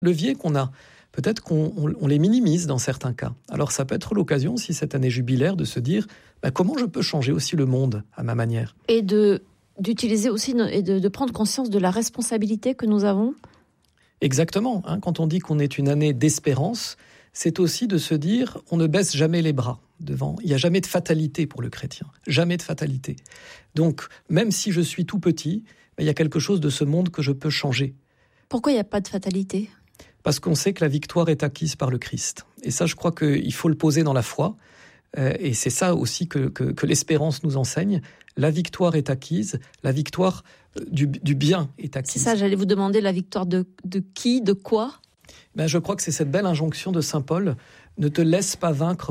leviers qu'on a, peut-être qu'on les minimise dans certains cas. Alors ça peut être l'occasion, si cette année jubilaire, de se dire comment je peux changer aussi le monde à ma manière. Et d'utiliser aussi et de prendre conscience de la responsabilité que nous avons. Exactement. Quand on dit qu'on est une année d'espérance, c'est aussi de se dire on ne baisse jamais les bras devant. Il n'y a jamais de fatalité pour le chrétien. Jamais de fatalité. Donc, même si je suis tout petit, il y a quelque chose de ce monde que je peux changer. Pourquoi il n'y a pas de fatalité ? Parce qu'on sait que la victoire est acquise par le Christ. Et ça, je crois qu'il faut le poser dans la foi. Et c'est ça aussi que l'espérance nous enseigne. La victoire est acquise, la victoire du bien est acquise. C'est ça, j'allais vous demander la victoire de qui, de quoi ? Je crois que c'est cette belle injonction de saint Paul, ne te laisse pas vaincre